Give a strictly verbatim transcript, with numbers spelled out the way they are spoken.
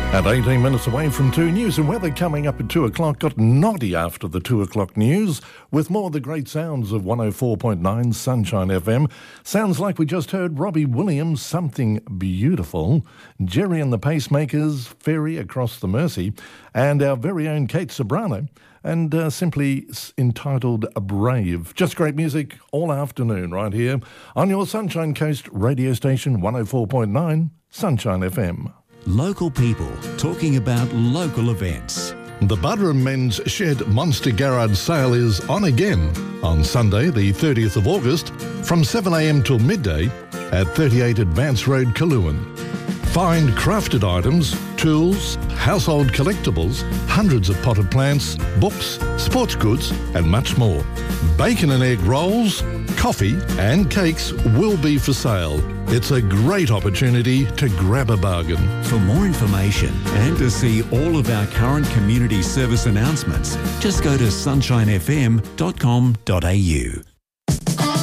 At eighteen minutes away from two, news and weather coming up at two o'clock. Got Noddy after the two o'clock news with more of the great sounds of one oh four point nine Sunshine F M. Sounds like we just heard Robbie Williams, Something Beautiful, Jerry and the Pacemakers, Ferry Across the Mersey, and our very own Kate Sobrano, and uh, simply entitled Brave. Just great music all afternoon right here on your Sunshine Coast radio station, one oh four point nine Sunshine F M. Local people talking about local events. The Buderim Men's Shed Monster Garage sale is on again on Sunday, the thirtieth of August, from seven a m till midday at thirty-eight Advance Road, Kaluan. Find crafted items, tools, household collectibles, hundreds of potted plants, books, sports goods, and much more. Bacon and egg rolls, coffee and cakes will be for sale. It's a great opportunity to grab a bargain. For more information and to see all of our current community service announcements, just go to sunshine f m dot com dot a u.